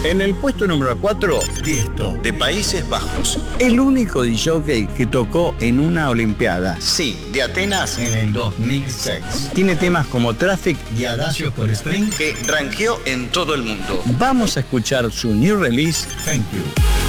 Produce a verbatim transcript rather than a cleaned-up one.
En el puesto número cuatro, Tiesto, de Países Bajos. El único disc-jockey que tocó en una olimpiada. Sí, de Atenas en el dos mil seis. Tiene temas como Traffic Y Adagios por Spring, que rankeó en todo el mundo. Vamos a escuchar su new release, Thank You.